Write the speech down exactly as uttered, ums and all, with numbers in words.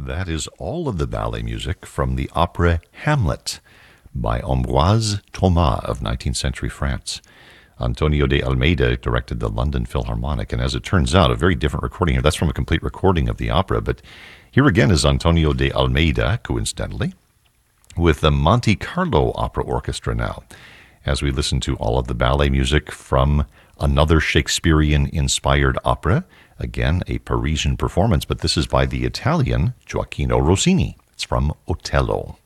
That is all of the ballet music from the opera Hamlet by Ambroise Thomas of nineteenth century France. Antonio de Almeida directed the London Philharmonic, and as it turns out, a very different recording here. That's from a complete recording of the opera, but here again is Antonio de Almeida, coincidentally, with the Monte Carlo Opera Orchestra now, as we listen to all of the ballet music from another Shakespearean-inspired opera. Again, a Parisian performance, but this is by the Italian Gioacchino Rossini. It's from Otello.